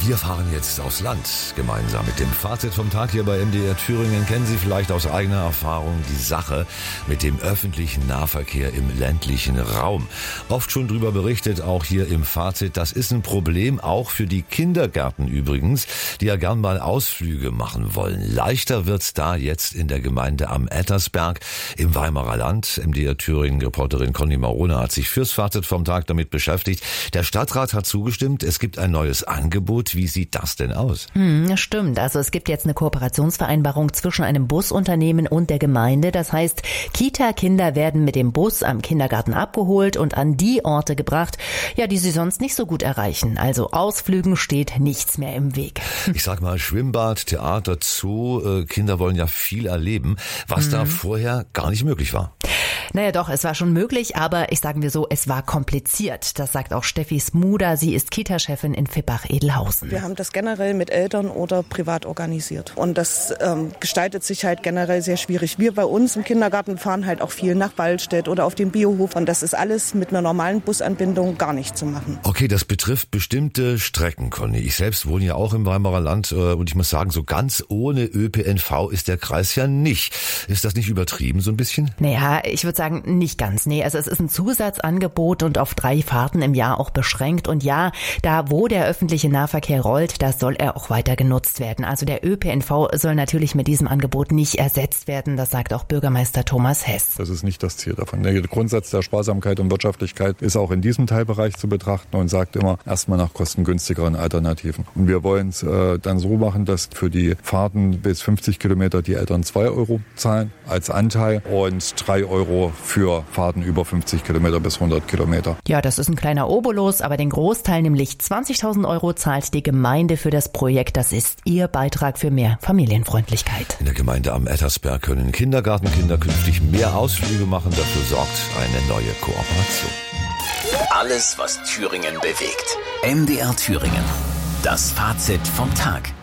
Wir fahren jetzt aufs Land, gemeinsam mit dem Fazit vom Tag hier bei MDR Thüringen. Kennen Sie vielleicht aus eigener Erfahrung die Sache mit dem öffentlichen Nahverkehr im ländlichen Raum. Oft schon drüber berichtet, auch hier im Fazit. Das ist ein Problem, auch für die Kindergärten übrigens, die ja gern mal Ausflüge machen wollen. Leichter wird's da jetzt in der Gemeinde am Ettersberg im Weimarer Land. MDR Thüringen-Reporterin Conny Marona hat sich fürs Fazit vom Tag damit beschäftigt. Der Stadtrat hat zugestimmt, es gibt ein neues Angebot. Wie sieht das denn aus? Stimmt. Also es gibt jetzt eine Kooperationsvereinbarung zwischen einem Busunternehmen und der Gemeinde. Das heißt, Kita-Kinder werden mit dem Bus am Kindergarten abgeholt und an die Orte gebracht, ja, die sie sonst nicht so gut erreichen. Also Ausflügen steht nichts mehr im Weg. Ich sag mal, Schwimmbad, Theater, Zoo, Kinder wollen ja viel erleben, was da vorher gar nicht möglich war. Naja doch, es war schon möglich, aber sagen wir so, es war kompliziert. Das sagt auch Steffi Smuda. Sie ist Kita-Chefin in Fippach-Edelhausen. Wir haben das generell mit Eltern oder privat organisiert. Und das gestaltet sich halt generell sehr schwierig. Wir bei uns im Kindergarten fahren halt auch viel nach Waldstedt oder auf den Biohof. Und das ist alles mit einer normalen Busanbindung gar nicht zu machen. Okay, das betrifft bestimmte Strecken, Conny. Ich selbst wohne ja auch im Weimarer Land und ich muss sagen, so ganz ohne ÖPNV ist der Kreis ja nicht. Ist das nicht übertrieben so ein bisschen? Naja, ich würde sagen, nicht ganz. Nee, also es ist ein Zusatzangebot und auf 3 Fahrten im Jahr auch beschränkt. Und ja, da wo der öffentliche Nahverkehr rollt, da soll er auch weiter genutzt werden. Also der ÖPNV soll natürlich mit diesem Angebot nicht ersetzt werden. Das sagt auch Bürgermeister Thomas Hess. Das ist nicht das Ziel davon. Der Grundsatz der Sparsamkeit und Wirtschaftlichkeit ist auch in diesem Teilbereich zu betrachten und sagt immer erstmal nach kostengünstigeren Alternativen. Und wir wollen es dann so machen, dass für die Fahrten bis 50 Kilometer die Eltern 2 Euro zahlen als Anteil und 3 Euro für Fahrten über 50 Kilometer bis 100 Kilometer. Ja, das ist ein kleiner Obolus, aber den Großteil, nämlich 20.000 Euro, zahlt die Gemeinde für das Projekt. Das ist ihr Beitrag für mehr Familienfreundlichkeit. In der Gemeinde am Ettersberg können Kindergartenkinder künftig mehr Ausflüge machen. Dafür sorgt eine neue Kooperation. Alles, was Thüringen bewegt. MDR Thüringen. Das Fazit vom Tag.